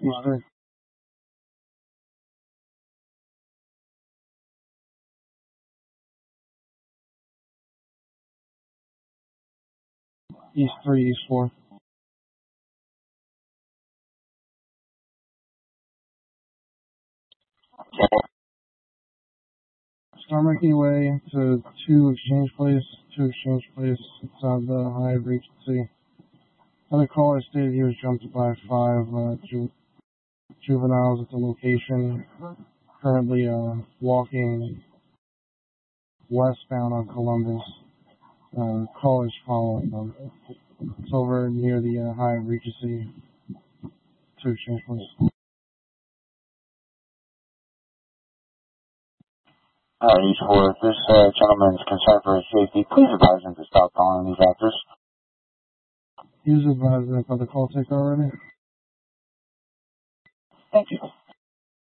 Mother. East 3, East 4. Start making your way to 2 Exchange Place. 2 Exchange Place outside the Hyatt Regency. Other caller stated he was jumped by 5 juveniles at the location. Currently walking westbound on Columbus. Callers following them. It's over near the Hyatt Regency. 2 Exchange Place. East 4, if this gentleman is concerned for his safety, please advise him to stop following these actors. He was advised of the call taker already. Thank you.